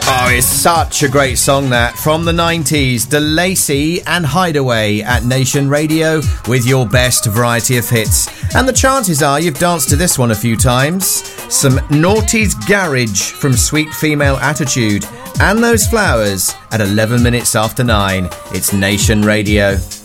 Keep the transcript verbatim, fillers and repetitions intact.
Oh, it's such a great song, that. From the nineties, DeLacy and Hideaway at Nation Radio with your best variety of hits. And the chances are you've danced to this one a few times. Some Naughty's Garage from Sweet Female Attitude. And Those Flowers at eleven minutes after nine. It's Nation Radio.